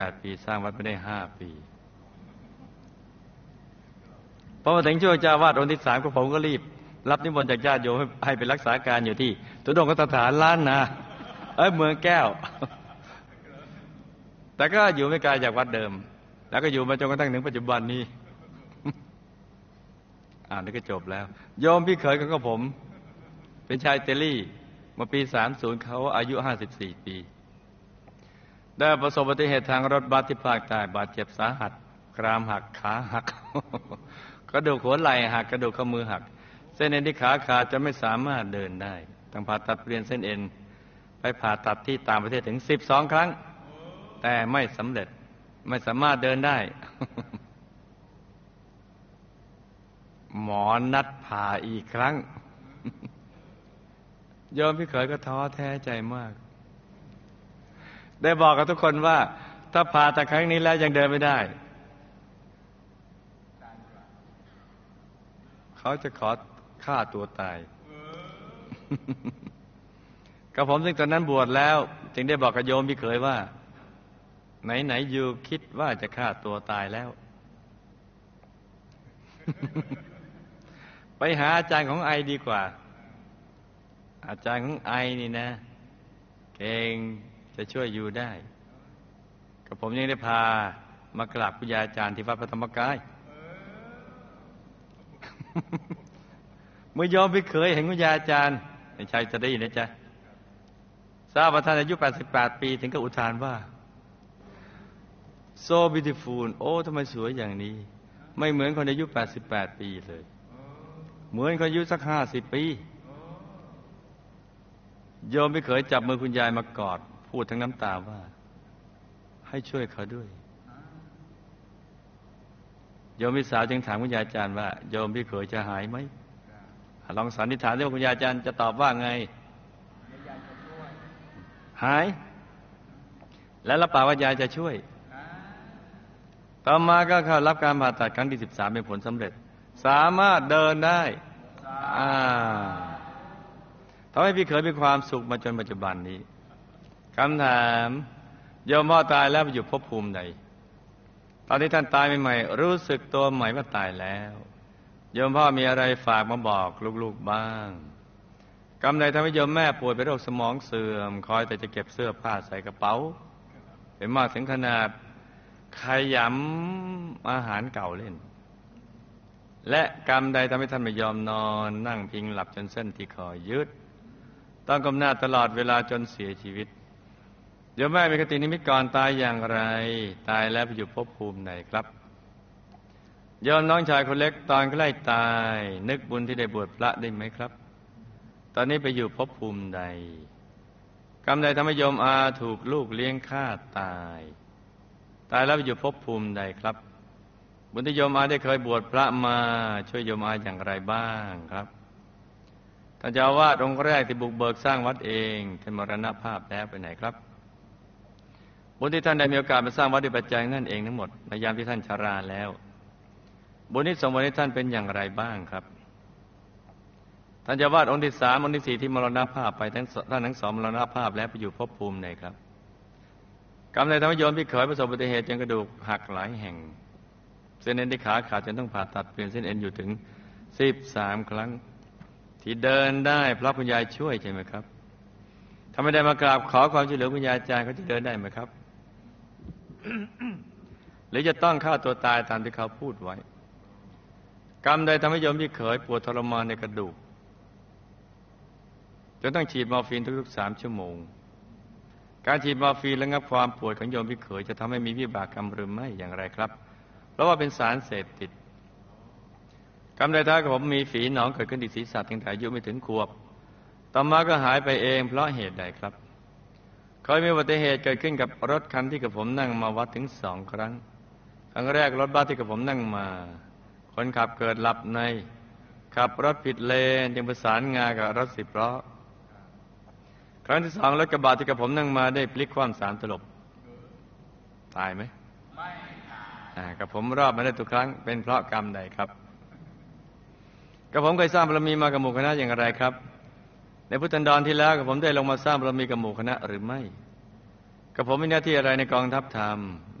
8 ปีสร้างวัดไม่ได้5 ปีพอมาถึงช่วงเจ้าวาดองค์ที่3ก็ผมก็รีบรับนิมนต์จากญาติโยมให้ไปรักษาการอยู่ที่ตุดงคสถานล้านนาเมืองแก้วแต่ก็อยู่ไม่ไกลจากวัดเดิมแล้วก็อยู่มาจนกระทั่งถึงปัจจุบันนี้นี่ก็จบแล้วโยมพี่เขยของผมเป็นชายอิตาลีเมื่อปี30เขาอายุ54 ปีได้ประสบอุบัติเหตุทางรถบัสที่ภาคใต้บาดเจ็บสาหัสกรามหักขาหัก กระดูกหัวไหล่หักกระดูกข้อมือหักเส้นเอ็นที่ขาขาดจะไม่สามารถเดินได้ต้องผ่าตัดเปลี่ยนเส้นเอ็นไปผ่าตัดที่ต่างประเทศถึง12 ครั้งแต่ไม่สำเร็จไม่สามารถเดินได้ หมอนัดผ่าอีกครั้ง โยมพี่เขยก็ท้อแท้ใจมากได้บอกกับทุกคนว่าถ้าผ่าตัดครั้งนี้แล้วยังเดินไม่ได้เขาจะขอฆ่าตัวตาย กับผมซึ่งตอนนั้นบวชแล้วจึงได้บอกกับโยมพี่เขยว่าไหนอยู่คิดว่าจะฆ่าตัวตายแล้ว ไปหาอาจารย์ของไอดีกว่าอาจารย์ของไอนี่นะเก่งจะช่วยอยู่ได้กับผมยังได้พามากราบคุณยายอาจารย์ที่วัดพระธรรมกาย เมื่อยอมไปเคยเห็นคุณยายอาจารย์ไม่ใช่จะได้ยินนะจ๊ะทราบว่าท่านอายุ88 ปีถึงกับอุทานว่า so beautiful โอ้ทำไมสวยอย่างนี้ไม่เหมือนคนอายุ88 ปีเลยเหมือนคนอายุสัก50 ปีโยมไม่เคยจับมือคุณยายมากอดพูดทั้งน้ำตาว่าให้ช่วยเขาด้วยโยมพี่สาวจึงถามคุณยายอาจารย์ว่าโยมพี่เขยจะหายไหมลองสันนิษฐานดูว่าคุณยายอาจารย์จะตอบว่าไงหายและรับปากว่ายายจะช่วยต่อมาก็เข้ารับการผ่าตัดครั้งที่13เป็นผลสำเร็จสามารถเดินได้ทำให้พี่เขยมีความสุขมาจนปัจจุบันนี้คำถามโยมพ่อตายแล้วไปอยู่ภพภูมิใดตอนที่ท่านตายใหม่ๆรู้สึกตัวใหม่ว่าตายแล้วโยมพ่อมีอะไรฝากมาบอกลูกๆบ้างกรรมใดทำให้โยมแม่ป่วยเป็นโรคสมองเสื่อมคอยแต่จะเก็บเสื้อผ้าใส่กระเป๋าเป็นมากถึงขนาดขยำอาหารเก่าเล่นและกรรมใดทำให้ท่านไม่ยอมนอนนั่งพิงหลับจนเส้นที่คอยืดต้องก้มหน้าตลอดเวลาจนเสียชีวิตโยมแม่มีคตินิมิตก่อนตายอย่างไรตายแล้วไปอยู่ภพภูมิไหนครับโยมน้องชายคนเล็กตอนใกล้ตายนึกบุญที่ได้บวชพระได้ไหมครับตอนนี้ไปอยู่ภพภูมิใดกรรมใดทำให้โยมอาถูกลูกเลี้ยงฆ่าตายแล้วไปอยู่ภพภูมิใดครับบุญที่โยมอาได้เคยบวชพระมาช่วยโยมอาอย่างไรบ้างครับท่านเจ้าอาวาสองค์แรกที่บุกเบิกสร้างวัดเองท่านมรณภาพแล้วไปไหนครับบุญที่ท่านได้มีโอกาสมาสร้างวัดด้วยปัจจัยนั่นเองทั้งหมดในยามที่ท่านชราแล้วบุญที่ส่งมาให้ท่านเป็นอย่างไรบ้างครับท่านเจ้าอาวาสองค์ที่3องค์ที่4ที่มรณภาพไปท่านทั้ง2มรณภาพแล้วไปอยู่ภพภูมิไหนครับกรรมใดทำให้โยมพี่เขยประสบอุบัติเหตุจนกระดูกหักหลายแห่งเส้นเอ็นที่ขาขาดจนต้องผ่าตัดเปลี่ยนเส้นเอ็นอยู่ถึง13 ครั้งที่เดินได้เพราะคุณยายช่วยใช่ไหมครับถ้าไม่ได้มากราบขอความช่วยเหลือคุณยายอาจารย์เขาจะเดินได้ไหมครับ หรือจะต้องฆ่าตัวตายตามที่เขาพูดไว้กรรมใดทำให้โยมพี่เขยปวดทรมานในกระดูกจนต้องฉีดมอร์ฟีนทุกๆ3 ชั่วโมงการฉีดมอร์ฟีนระงับความปวดของโยมพี่เขยจะทำให้มีวิบากกรรมหรือไม่อย่างไรครับเพราะว่าเป็นสารเสพติดกรรมใดท้ายกับผมมีฝีหนองเกิดขึ้นที่ศีรษะตั้งแต่อายุไม่ถึงขวบต่อมาก็หายไปเองเพราะเหตุใดครับเคยมีอุบัติเหตุเกิดขึ้นกับรถคันที่กับผมนั่งมาวัดถึง2 ครั้งครั้งแรกรถบัสที่กับผมนั่งมาคนขับเกิดหลับในขับรถผิดเลนจึงประสานงากับรถ10 ล้อครั้งที่2รถกระบะที่กับผมนั่งมาได้พลิกคว่ำ3 ตลบตายไหมไม่ตายกับผมรอดมาได้ทุกครั้งเป็นเพราะกรรมใดครับกับผมเคยสร้างบารมีมากับหมู่คณะอย่างไรครับในพุทธันดรที่แล้วกับผมได้ลงมาสร้างบารมีกับหมู่คณะหรือไม่กับกับผมมีหน้าที่อะไรในกองทัพธรรม